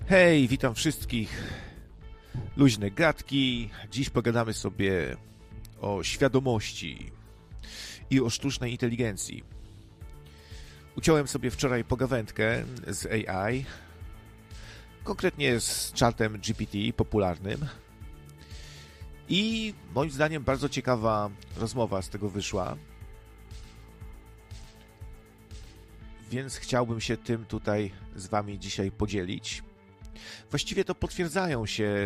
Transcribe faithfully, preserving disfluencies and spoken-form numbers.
Hej, witam wszystkich. Luźne gadki. Dziś pogadamy sobie o świadomości i o sztucznej inteligencji. Uciąłem sobie wczoraj pogawędkę z A I, konkretnie z czatem G P T popularnym. I moim zdaniem bardzo ciekawa rozmowa z tego wyszła. Więc chciałbym się tym tutaj z wami dzisiaj podzielić. Właściwie to potwierdzają się